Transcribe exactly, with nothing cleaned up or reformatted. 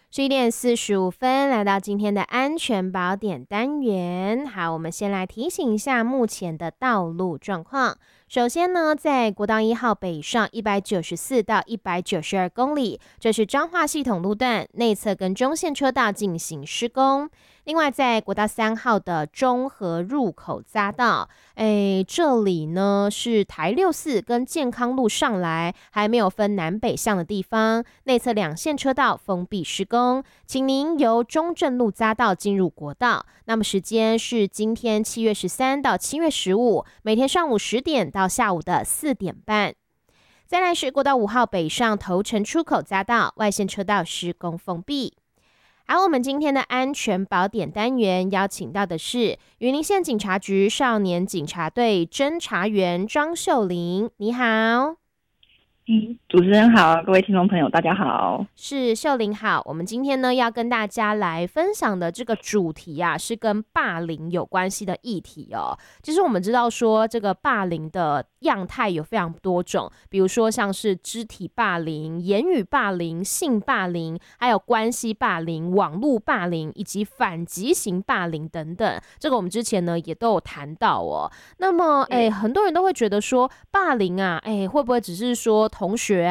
十一点四十五分，来到今天的安全宝典单元。好，我们先来提醒一下目前的道路状况。首先呢，在国道一号北上一百九十四到一百九十二公里，这是彰化系统路段内侧跟中线车道进行施工。另外，在国道三号的中和入口匝道，哎，这里呢是台六四跟健康路上来，还没有分南北向的地方，内侧两线车道封闭施工，请您由中正路匝道进入国道。那么时间是今天七月十三到七月十五，每天上午十点到下午的四点半。再来是国道五号北上头城出口匝道，外线车道施工封闭。好，我们今天的安全宝典单元邀请到的是云林县警察局少年警察队侦查员庄秀玲，你好。 嗯，主持人好，各位听众朋友大家好。 是秀玲好，我们今天呢要跟大家来分享的这个主题啊，是跟霸凌有关系的议题哦。其实我们知道说，这个霸凌的样态有非常多种，比如说像是肢体霸凌、言语霸凌、性霸凌，还有关系霸凌、网络霸凌以及反击型霸凌等等。这个我们之前呢也都有谈到哦。那么，哎，很多人都会觉得说，霸凌啊，哎，会不会只是说同学